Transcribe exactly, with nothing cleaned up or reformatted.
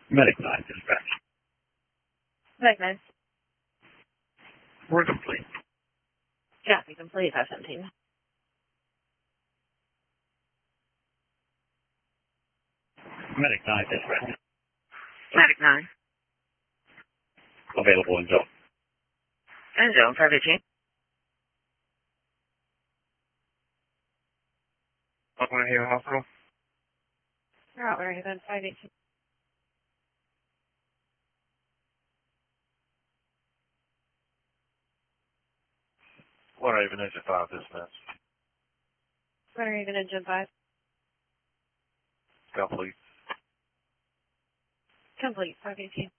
Medic nine dispatch. Medic nine. We're complete. Copy complete, five seventeen. Medic nine dispatch. Medic nine. Available in zone. In zone, five eighteen. Welcome to Haven Hospital. Route where then five eighteen. What Haven Engine five dispatch? Where are you going to jump five? Complete. Complete, five eighteen.